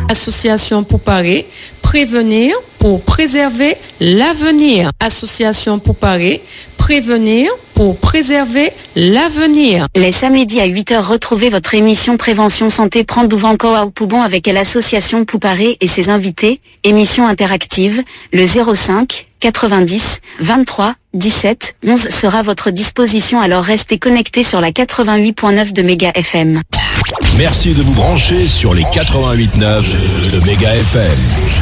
Association Pouparé, prévenir pour préserver l'avenir. Association Pouparé, prévenir pour préserver l'avenir. Les samedis à 8h, retrouvez votre émission Prévention Santé Prandouvanko à Poubon avec l'association Pouparé et ses invités. Émission interactive, le 05 90 23 17 11 sera à votre disposition, alors restez connectés sur la 88.9 de Méga FM. Merci de vous brancher sur les 88.9 de Méga FM.